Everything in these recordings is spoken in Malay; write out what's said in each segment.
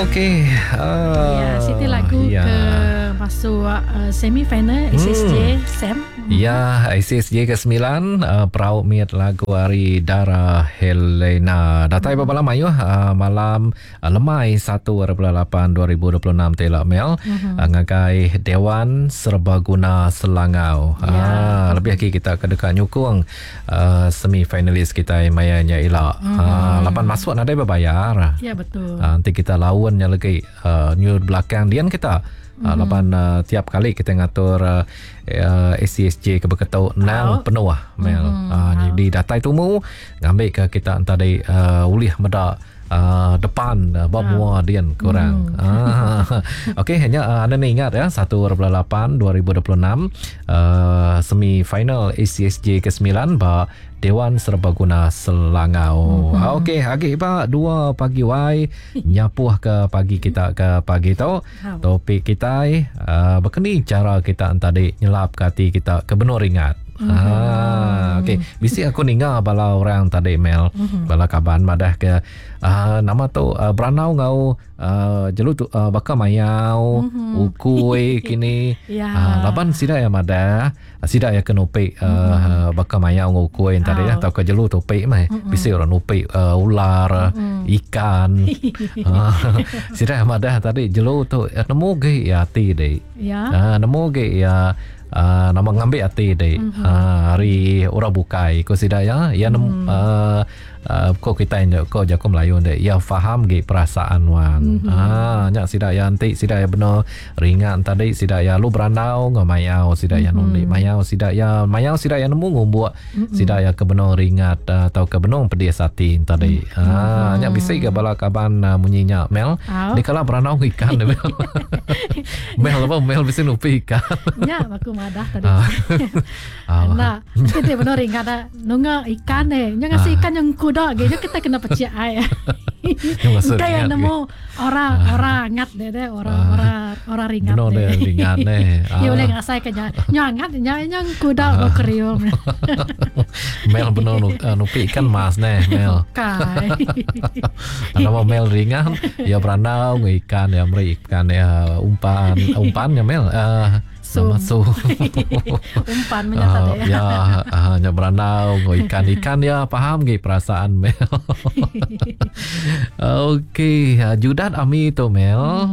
Okey. Siti lagu ke masuk semi-final SSJ Sam. Ya, ICSJ ke-9 Perauk Miat lagu Ari Dara Helena. Datai babalam ayuh malam lemai 1/8 2026 telak mel ngagai Dewan Serbaguna Selangau. Lebih lagi kita ke dekat nyukung semi-finalis kita mayanya elak. Lapan masuk nadai berbayar. Ya betul. Nanti kita lawannya lagi new belakang dian kita. Lapan tiap kali kita ngatur SCSJ ke berketau nang penuh mel. Jadi datai tumu ngambil ke kita tadi ulih meda depan bawa dian kurang. Okey, hanya anda ingat ya 1/8 2026 semi-final SCSJ ke-9 ba Dewan Serbaguna Selangau. Okey, agi ba 2 pagi wai nyapuh ke pagi kita ke pagi tu. Topik kita berkeni cara kita tadi nyelap kati kita ke benur ingat. Okey, bisi aku ninga bala orang tadi Mel, bala kaban madah ke nama tu beranau ngau jelu tu baka mayau ukui kini. Laban sida ya madah, sida ya kenopik baka mayau ngukui tadi ya tau ke jelu topik mah. Bisi orang nopik ular, ikan. Sida ya madah tadi jelu tu nemu ge ya ti dei. Nemu ge ya nama ngambil hati deh hari orang bukai ko sidaya ya ko kita injo ko jago Melayu deh ya faham ge perasaan wan nya sidaya anti sidaya benar ringan tadi sidaya lu beranau ngamayau sidaya nundi mayau sidaya nemu ngumbuak sidaya ke benar ringat atau ke benar pedih hati tadi nya bisa ke bala kaban munyinya Mel ni kala beranau ikan Mel Mel bisa nupi ikan nya aku madah tadi. Nah, kita benar ingat ada nunga ikan nya ngasih ikan yang kuda gitu kita kena pecah ai. Kayak nemu orang ngat deh orang ringat. Benar deh ringat deh. Ya boleh ngasai ke nya ngat nya kuda bakrium. Mel benar nupi ikan mas nih Mel. Kai. Nama Mel ringan ya beranau ikan ya meri ikan ya umpannya Mel. Masuk umpan menyata ya hanya beranau ikan ya paham ge perasaan Mel. Okey, Judat Ami tu Mel.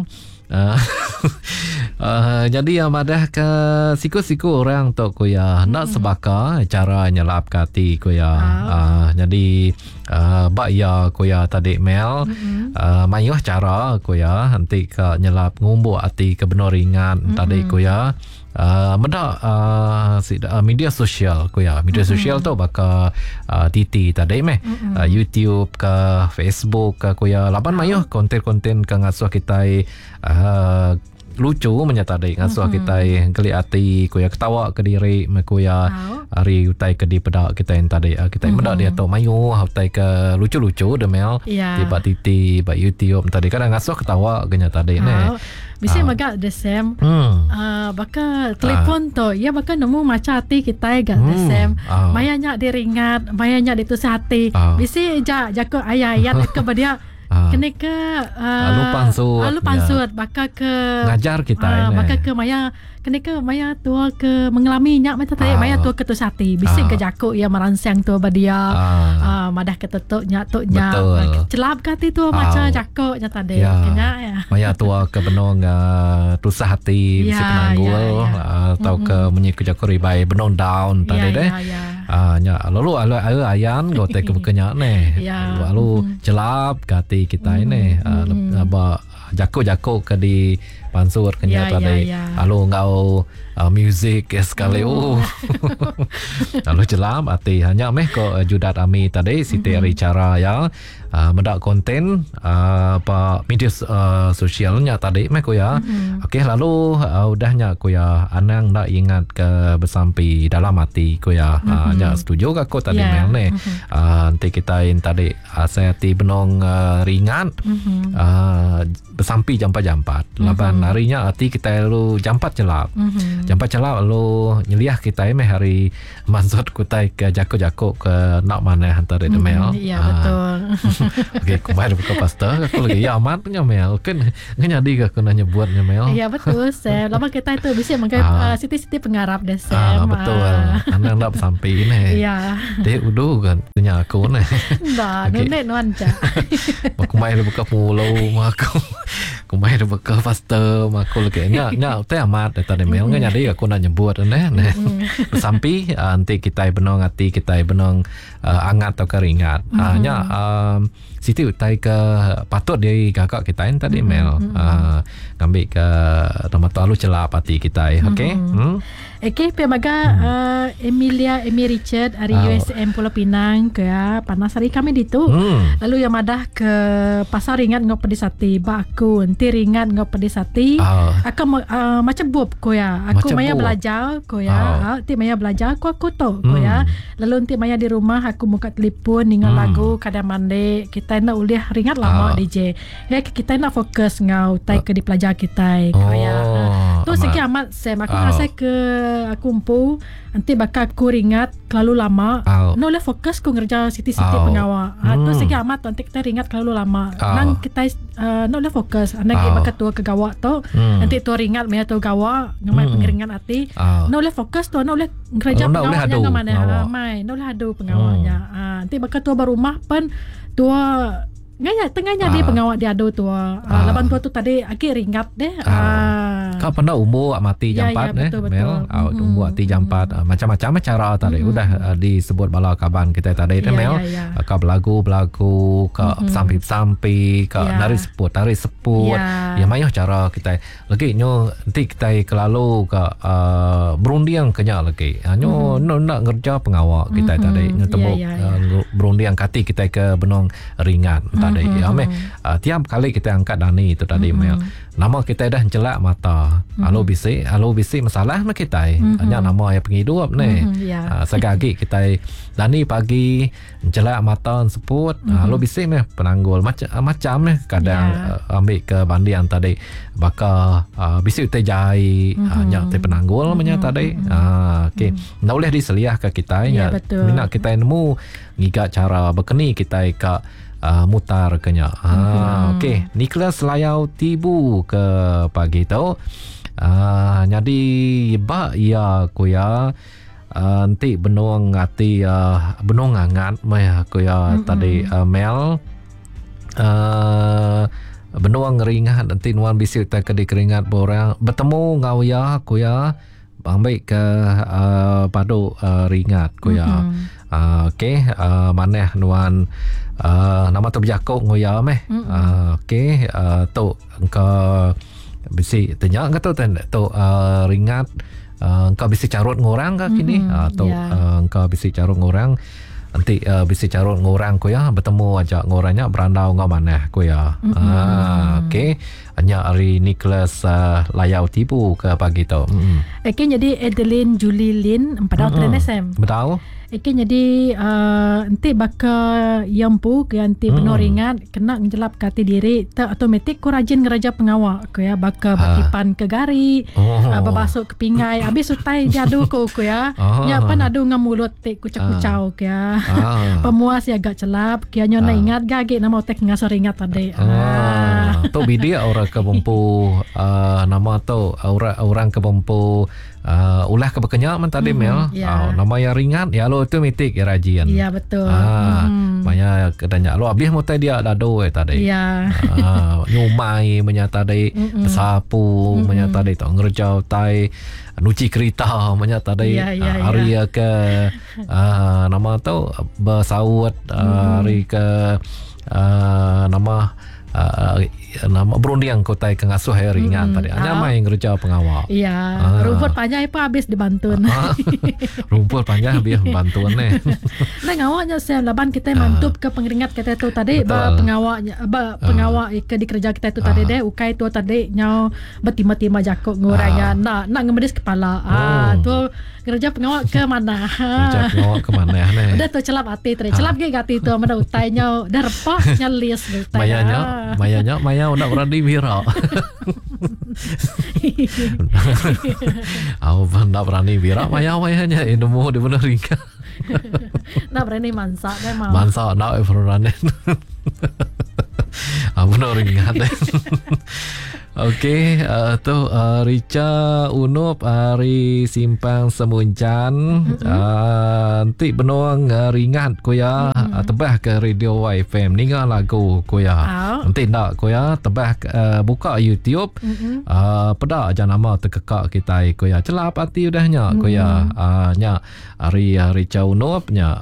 Jadi madah ke siku-siku orang tu kuya nak sebaka cara nyelap kati kuya. Jadi bak ya kuya tadi Mel mayuh cara kuya nanti ke nyelap ngumbu ati ke benar ringan tadi kuya. Meda media sosial kuya media sosial tu baka titi tadi meh YouTube ke Facebook ke kuya laban mayuh konten-konten ke ngasuh kita lucu menyata dai ngasuh kita geli ati kuya ketawa ke diri me kuya hari utai ke di pedak kita yang tadi kita meda dia tu mayu utai ke lucu-lucu demel tiba titi ba YouTube tadi kadang ngasuh ketawa genya tadi ne bisa magak the same baka telefon tu ya baka nemu maca hati kita gak the same mayanya diringat mayanya ditusah hati bisa jako ayat ke dia kena ke lupan suat baka ke ngajar kita ini baka ke maya kena ke maya tua ke mengalaminya mata tadi maya tua ke tu sati bisik ke jaku ya meransang tua badia madah ke tetuknya tuknya celap kati tua macam jaku nya tadi kena ya maya tua ke benong tusah hati bisik penanggul atau ke menyi ke jaku ribai benong down tadi deh nya lalu ayan gote ke bekenya ne lalu celap kati kita ini jako ke di pansur kenya tadi lalu ngau music sekali lalu jelam ati hanya meh ko Judat Ami tadi Siti Ari cara ya medak konten apa media sosialnya tadi meh ko ya okey lalu udahnya ko ya anang nak ingat ke bersampi dalam hati ko ya nya setuju ke ko tadi mel ne nanti kita in tadi saya ti benong ringan bersampi jampat laban harinya hati kita lalu jampat jelap Jampat celap lo nyeliah kita meh hari mansut kutai ke jako-jako ke nak mana hantar di Mel. Ya betul. Okey, kumai buka pasta aku lagi ya amat punya Mel kan nganyadi aku nanya buatnya Mel. Ya betul Sam. Lama kita itu bisa mengkai siti-siti pengarap deh Sam. Betul. Anda nak sampai ini. Ya. Dek udah kan tanya aku ni. Dah, nunek nuanca. Kumai buka pulau aku. Kumai buka pasta aku lagi nya teh amat tadi Mel nganyadi aku nak nyebut ni. Sampai nanti kita benong hati kita benong angat atau keringat. Nya Siti utai ke patut dia kakak kita tadi Mel ngambil ke nama tu alu celap hati kita okey. Okey pemaga Emilia Richard dari USM Pulau Pinang ke panas hari kami ditu. Lalu yang madah ke pasar ringat ngau pedisati baku nanti ringat ngau pedisati. Aku macam bob ko ya. Aku maya belajar ko ya. Nanti maya belajar aku tu ko ya. Lalu nanti maya di rumah aku buka telefon dengan lagu kadang mande kita nak uliah ringat lama DJ. Ya kita nak fokus ngau tai ke di pelajar kita ko ya. Tu segi amat Sam aku rasa ke aku umpu nanti bakal aku ringat terlalu lama. No boleh fokus ku ngerja siti-siti pengawal. Tu segi amat nanti kita ringat terlalu lama. Nang kita no boleh fokus. Anak bakal tua ke gawak tu. Nanti tua ringat maya tu gawak ngamai pengeringan hati. No boleh fokus tu no boleh ngerja pengawalnya ngamane. Mai no boleh adu pengawalnya. Nanti bakal tua berumah pun tua tengahnya dia pengawal dia adu tua. Laban tua tu tadi agak ringat deh. Kau pernah umur mati jampat Mel. Umur mati jampat macam-macam cara tadi udah disebut bala kaban kita tadi Mel. Kau belagu kau sampi kau nari seput yang banyak cara kita lagi nyo nanti kita kelalu ke berundiang kenya lagi nyo nak ngerja pengawal kita tadi temu berundiang kati kita ke benong ringan tadi tiap kali kita angkat Dani itu tadi Mel nama kita dah celak mata alo bisi masalah nak kita hanya nama yang penghidup ni segagi kita Dani pagi celak mata sebut alo bisi meh penanggul macam ni kadang ambil ke bandian tadi bakal bisi tejai hanya te penanggul menya tadi okey ndak boleh diseliah ke kita nya minat kita nemu ngiga cara berkeni kita ke mutar kenya. Okey, Nicholas Layau tibu ke pagi tu. Jadi ba ya ku ya nanti benong hati benong angat meh ku ya tadi Mel benong ringat nanti nuan bisi ta ke keringat borang bertemu ngau ya ku ya ambil ke padu ringat ku ya. Okey maneh nuan nama tu berjakuk ngoya meh. Okey tu engkau bisi tanya kata tu ringat engkau bisi carut ngorang ke kini tu engkau bisi carut ngorang nanti bisi carut ngorang ko ya bertemu ajak ngorangnya berandau ngau maneh ko ya. Okey hanya hari Nicholas Layau tibu ke pagi tu. Okey jadi Adeline Julie Lin 4 tahun SM. Betul. Okey jadi nanti bakal yampu ke nanti penuh ringat kena ngejelap kati diri tak automatik ku rajin ngeraja pengawal ku ya bakal bakipan ke gari babasuk ke pingai habis sutai jadu ku ya nya pan adu ngam mulut tik kucak-kucau ke ya pemuas ya agak celap kia nyo na ingat gage nama tek ngasar ingat tadi tu bidia orang kebumpu nama tu orang kebumpu ulah ke bekenya man tadi Mel nama yang ringat ya lo automatik ya rajin ya betul banyak kedanya lo habis motai dia dado tadi nyumai menyata tadi sapu menyata tadi tu ngerjau tai nuci kereta menyata tadi hari ke nama tu bersaut hari ke nama berundiang kota ke ngasuh air ringan tadi hanya main kerja pengawal rumput panjang apa habis dibantun rumput panjang habis bantuan ni ngawaknya saya laban kita mantup ke pengeringat kita tu tadi pengawal ke di kerja kita tu tadi deh ukai tu tadi nyau betima-tima jakuk ngurangnya nak ngemedis kepala tu kerja pengawal ke mana kerja pengawal ke mana udah tu celap hati tadi celap ke hati tu mana utainya dah repah nyalis Maya nak berani viral. Aku nak berani birak maya-mayanya nemu di benar ringkas. Nak berani mansa dah mau. Mansa nak berani. Benar ringat. Okey, tu Rica Unup hari Simpang Semuncan. Nanti benuang ringat kuya tebah ke Radio YFM ninga lagu kuya. Nanti nak kuya tebah buka YouTube. Pedak aja nama terkekak kita kuya. Celap hati udahnya kuya. Nya hari Rica Unup nya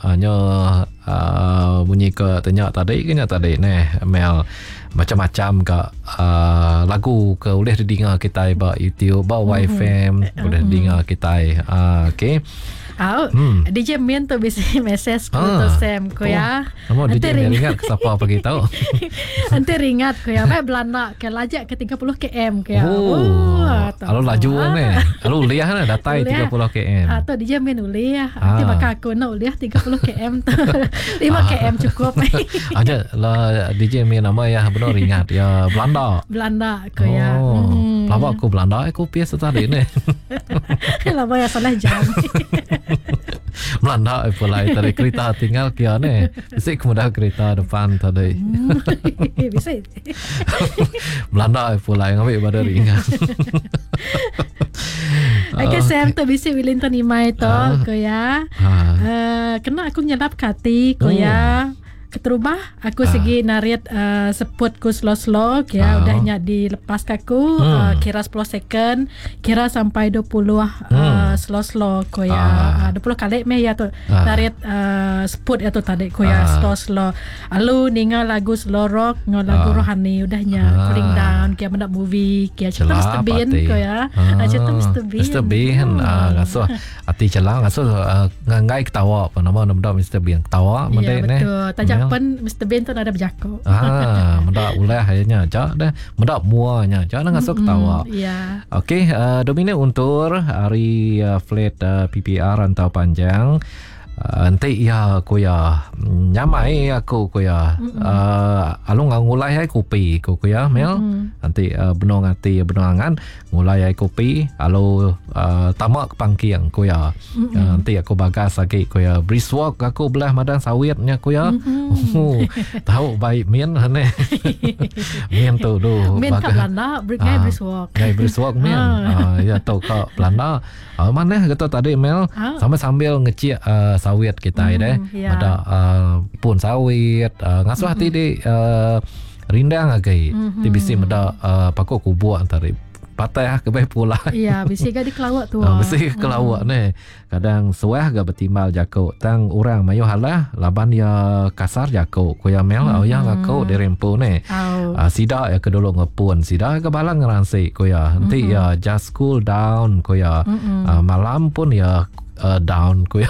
bunyi ke tanya tadi kena tadi Mel macam-macam ke lagu ke boleh didengar kita ba YouTube ba YFM boleh didengar kita okey. DJ Min tu bisa message ku tu Sam ko ya. Kamu DJ Min ingat siapa bagi tahu. Nanti ringat ko ya. Baik Belanda ke lajak ke 30 km ke ya. Kalau laju ni. Kalau uliah na datai 30 km. Tu DJ Min uliah. Nanti bakal aku nak uliah 30 km tu. 5 km cukup. Aja lah DJ Min nama ya benar ingat ya Belanda. Belanda ko ya. Lama aku Belanda aku biasa tadi ni. Lama ya salah jam. Melanda pulai tadi kereta tinggal kia ni. Bisa kemudian kereta depan tadi. Bisa. Melanda pulai ngambil pada ringan. Okay, Sam tu bisa Wellington Imai tu ko ya. Kena aku nyelap kati ko ya. Keterubah aku segi narit seput ku slow-slow ya udahnya dilepas aku kira 10 second kira sampai 20 slow-slow ko ya 20 kali me ya tu narit seput ya tu tadi ko ya slow-slow alu ninga lagu slow rock ngau lagu rohani udahnya cooling down kaya mendak movie kaya cerita Mr. Bean ko ya cerita Mr. Bean ngasuh ati celang ngasuh ngai ketawa apa nama Mr. Bean ketawa ya betul tajak pun Mr. Bean tu ada berjaku. Mendak ulah hanya jak dah. Mendak muanya jak ngasuh ketawa. Ya. Okey, Domine untuk hari flat PPR rantau panjang. Nanti ya aku ya nyamai aku ya alung ngulai ai kopi aku ya Mel nanti benong ati benangan ngulai ai kopi alu tamak pangkiang aku ya nanti aku bagas lagi aku ya brisk walk aku belah madan sawitnya aku ya tahu baik mien ne mien tu do mien kat Belanda ngai brisk walk mien ya tahu kat Belanda mana kata tadi Mel sambil ngecik sawit kita ada pun sawit ngasuh hati di rindang agai di bisi meda pakok kubu antara patah ke baik pula ya bisi ga di kelawak tu bisi kelawak ni kadang suah ga betimbal jako tang orang mayo halah laban ya kasar jako ko ya Mel yang aku di rempo ni sida ya kedolo ngepun sida ga balang ngeransi ko ya nanti ya just cool down ko ya malam pun ya down ko ya.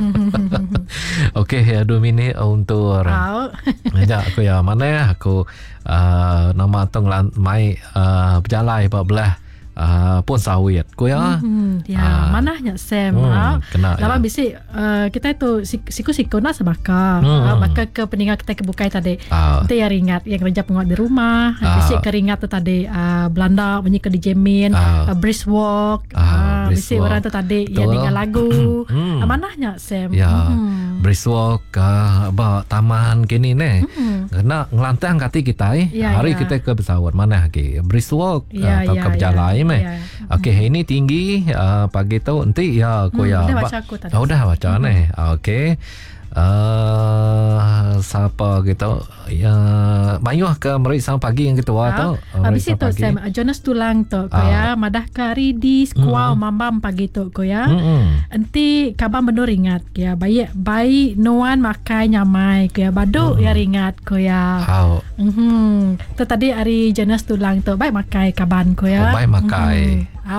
Okey, 2 minit untuk ya aku ya mana aku nama tong mai berjalan belah pun sawit ko ya. Ya, manahnya Sam. Lama bisi kita itu siku nak sebaka. Maka ke peningat kita kebukai tadi. Itu ya ringat yang kerja penguat di rumah. Bisi keringat tu tadi Belanda bunyi ke dijemin, brisk walk. Bisi orang tu tadi ya dengan lagu. Manahnya Sam. Ya. Brisk walk taman kini ni. Kena ngelantang kati kita hari kita ke pesawat mana lagi. Brisk walk atau ke berjalan okey ini tinggi pagi tu nanti ya aku ya udah baca aku tadi udah baca ni okey siapa gitu ya mayuh ke mereka pagi yang ketua tu habis itu Sam Jonas tulang tu ko ya madah kari di squaw mambam pagi tu ko ya nanti kabar benar ringat ya bayi noan makai nyamai ko ya badu ya ringat ko ya tu tadi hari Jonas tulang tu baik makai kaban ko ya baik makai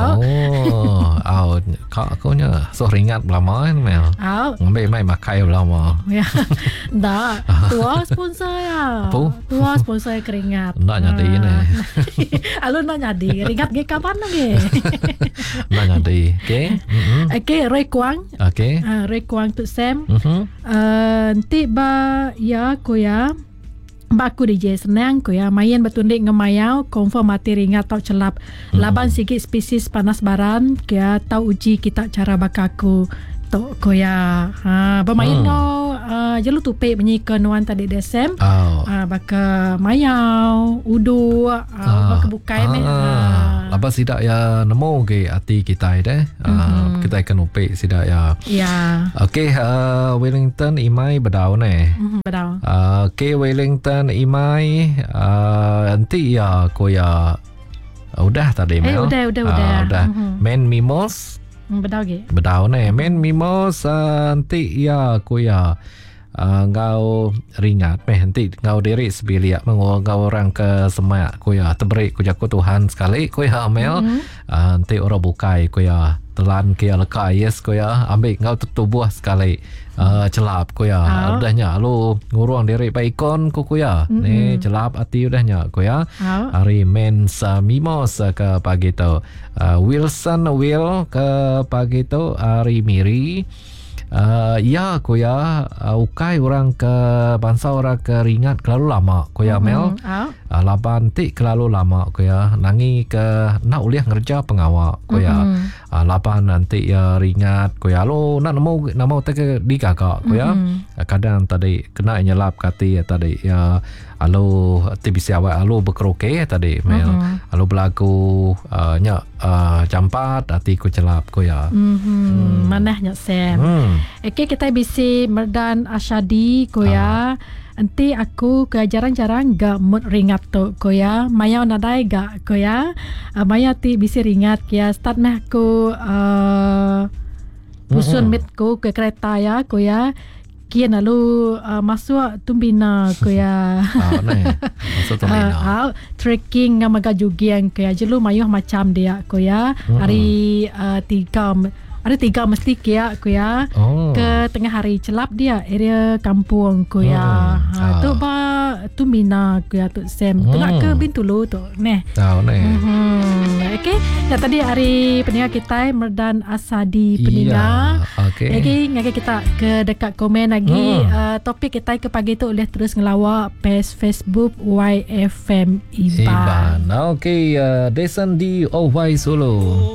kak aku nya so ringat belama Mel ngambil mai makai belama ya dah tua sponsor ya tua sponsor keringat nak jadi ni alun nak jadi ringat ge kapan lagi nak jadi okey Ray Kwang Ray Kwang tu Sam nanti ba ya ko ya Baku DJ senang ko ya. Mayan bertundik ngemayau confirm mati ringat tau celap. Laban sikit spesies panas baran kia tau uji kita cara bakaku tok ko ya. Bermain no jelu tupik menyikan wan tadi desem. Baka mayau udu baka bukai Lepas sidak ya nemu ke hati kita deh. Kita akan upik sidak ya. Ya. Okey, Wellington Imai bedau ne. Bedau. Okey, Wellington Imai nanti ya ko ya udah tadi Mel. Udah. Men Mimos. Bedau ke? Bedau ne. Men Mimos nanti ya ko ya ngau ringat nanti ngau diri sebilik ngau orang ke semak ko ya terberi ko jaku Tuhan sekali ko ya Mel. Nanti orang bukai ko ya telan ke lekai yes ko ya ambil ngau tubuh sekali celap ko ya udahnya lu ngurung diri baikon ko ya ni celap hati udahnya ko ya hari mens Mimos ke pagi tu Wilson Will ke pagi tu hari Miri. Ya ko ya ukai orang ke bangsa orang ke ringat kelalu lama ko ya Mel. Laban ti kelalu lama ko ya nangi ke nak uliah ngerja pengawal ko ya. Laban nanti ya ringat ko ya lo nak namo te di kakak ko ya. Kadang tadi kena nyelap kati ya tadi ya alo ti bisa awak alo berkeroke tadi Mel. Alo berlaku nya campat hati ko celap ko ya. Manahnya Sam. Okey kita bisi Merdan Asyadi ko ya. Nanti aku ke jarang-jarang gak mood ringat tu ko ya. Maya nadai gak ko ya. Maya ti bisi ringat ya. Start meh aku pusun mit ko ke kereta ya ko ya. Kian lalu masuk Tumbina ko ya. Masuk Tumbina. Trekking ngam gajugian ko ya. Jelu mayuh macam dia ko ya. Hari 3 mesti kia ko ya. Ke tengah hari celap dia area kampung ko ya. Tu ba Tumbina ko ya tu Sam. Tengah ke Bintulu tu neh. Tahu neh. Okey. Dan tadi hari pendengar kita Merdan Asadi pendengar. Okey. Lagi ngake kita ke dekat komen lagi topik kita ke pagi tu boleh terus ngelawak page Facebook YFM Iban. Okey, Desan di OY Solo.